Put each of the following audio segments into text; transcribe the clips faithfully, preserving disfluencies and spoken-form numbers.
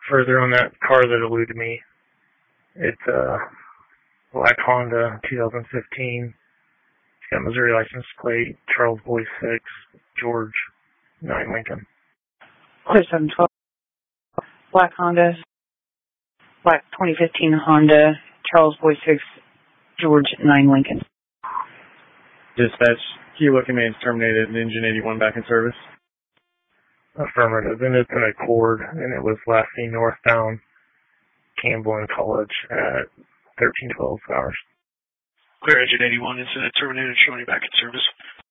further on that car that eluded me. It's a black Honda, two thousand fifteen. It's got Missouri license plate, Charles Boy six, George nine Lincoln. Clear seven twelve. Black Honda. Black twenty fifteen Honda, Charles Boy six, George nine Lincoln. Dispatch, Kilo Command's terminated and engine eighty-one back in service. Affirmative. And it's an Accord, and it was last seen northbound Campbell and College at thirteen twelve hours. Clear engine eighty-one, incident terminated, showing you back in service.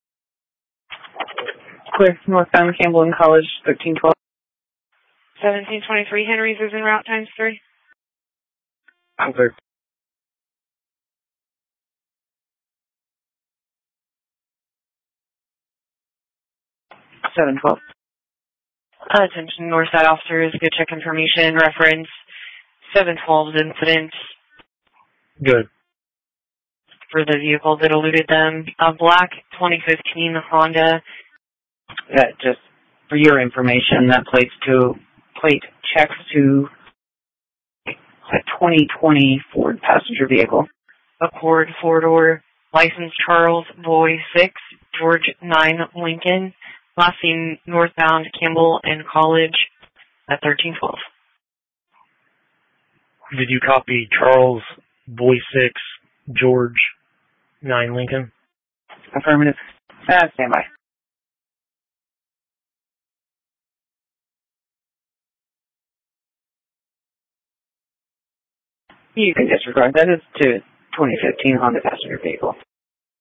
Clear northbound Campbell and College, thirteen twelve. seventeen twenty-three Henry's is en route times three. Clear. seven twelve. Uh, attention north side officers, good check information, reference seven twelve's incident. Good. For the vehicle that eluded them, a black twenty fifteen Honda. That just for your information, that plates to plate checks to a twenty twenty Ford passenger vehicle. Accord four door, license Charles Boy six, George nine Lincoln. Last seen northbound Campbell and College at thirteen twelve. Did you copy Charles Boy six, George nine Lincoln? Affirmative. Uh, stand by. You can disregard that. It's to twenty fifteen Honda passenger vehicle.